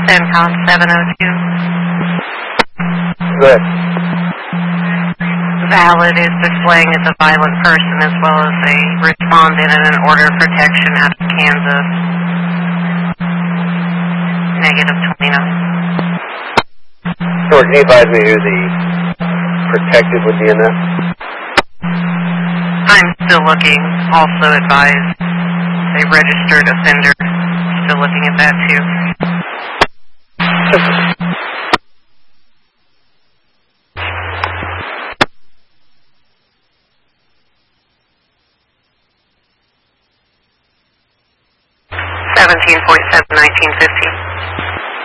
CENTCOM 702. Good. Valid is displaying as a violent person as well as a respondent in an order of protection out of Kansas. Negative 29. George, can you advise me who the protected would be in that? I'm still looking. Also advised a registered offender. Still looking at that too. $17.7, 1950.